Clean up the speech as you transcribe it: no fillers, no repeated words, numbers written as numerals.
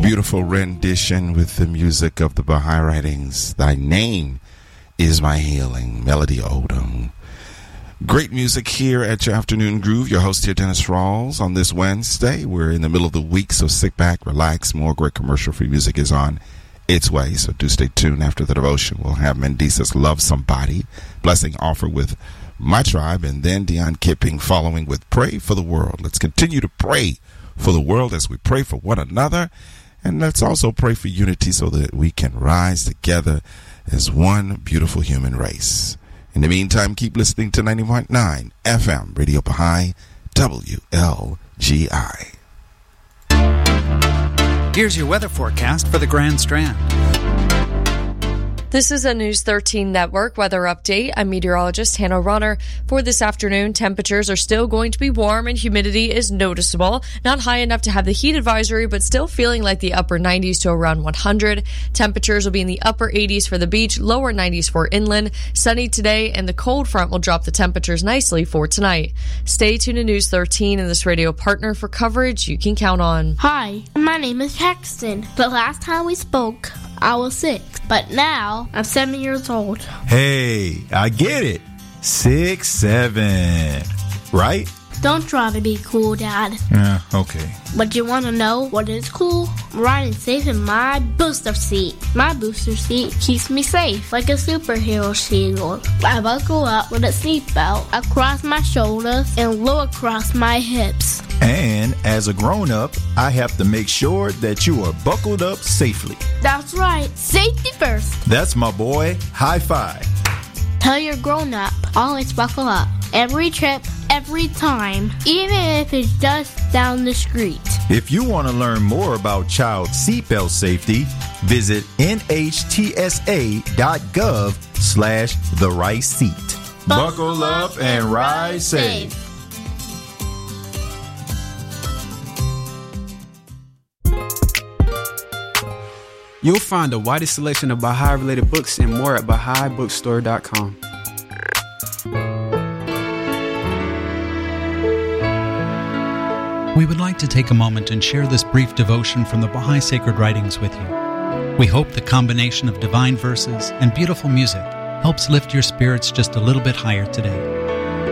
Beautiful rendition with the music of the Baha'i Writings. Thy name is my healing. Melody Odom. Great music here at your Afternoon Groove. Your host here, Dennis Rawls, on this Wednesday. We're in the middle of the week, so sit back, relax. More great commercial-free music is on its way, so do stay tuned. After the devotion, we'll have Mendisa's Love Somebody, Blessing Offer with My Tribe, and then Dion Kipping following with Pray for the World. Let's continue to pray for the world as we pray for one another, and let's also pray for unity so that we can rise together as one beautiful human race. In the meantime, keep listening to 90.9 FM Radio Baha'i, WLGI. Here's your weather forecast for the Grand Strand. This is a News 13 Network weather update. I'm meteorologist Hannah Runner. For this afternoon, temperatures are still going to be warm and humidity is noticeable. Not high enough to have the heat advisory, but still feeling like the upper 90s to around 100. Temperatures will be in the upper 80s for the beach, lower 90s for inland. Sunny today, and the cold front will drop the temperatures nicely for tonight. Stay tuned to News 13 and this radio partner for coverage you can count on. Hi, my name is Paxton. The last time we spoke, I was 6, but now I'm 7 years old. Hey, I get it. 6, 7, right? Don't try to be cool, Dad. Yeah, okay. But you want to know what is cool? I'm riding safe in my booster seat. My booster seat keeps me safe like a superhero shield. I buckle up with a seatbelt across my shoulders and low across my hips. And as a grown-up, I have to make sure that you are buckled up safely. That's right. Safety first. That's my boy. High five. Tell your grown-up, always buckle up. Every trip, every time, even if it's just down the street. If you want to learn more about child seatbelt safety, visit nhtsa.gov/the-right-seat. Buckle up and ride safe. You'll find the widest selection of Baha'i-related books and more at BahaiBookstore.com. We would like to take a moment and share this brief devotion from the Baha'i Sacred Writings with you. We hope the combination of divine verses and beautiful music helps lift your spirits just a little bit higher today.